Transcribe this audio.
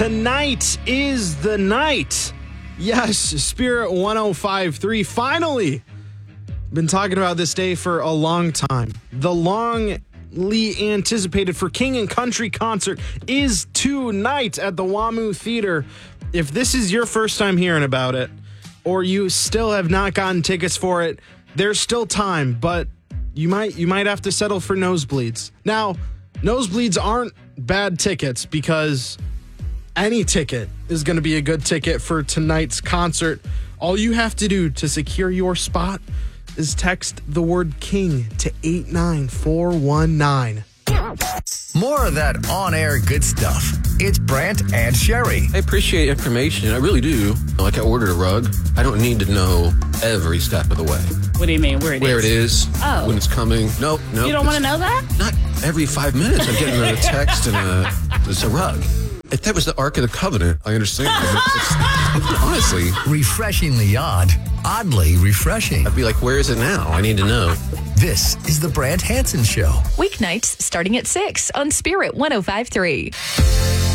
Tonight is the night. Yes, Spirit 105.3. Finally. Been talking about this day for a long time. The longly anticipated For King and Country concert is tonight at the WAMU Theater. If this is your first time hearing about it, or you still have not gotten tickets for it, there's still time, but you might have to settle for nosebleeds. Now, nosebleeds aren't bad tickets because any ticket is going to be a good ticket for tonight's concert. All you have to do to secure your spot is text the word King to 89419. More of that on-air good stuff. It's Brant and Sherry. I appreciate information. I really do. Like I ordered a rug. I don't need to know every step of the way. What do you mean? Where it is? Oh. When it's coming. Nope. You don't want to know that? Not every 5 minutes. I'm getting a text and it's a rug. If that was the Ark of the Covenant, I understand. Honestly. Refreshingly odd. Oddly refreshing. I'd be like, where is it now? I need to know. This is the Brant Hansen Show. Weeknights starting at 6 on Spirit 105.3.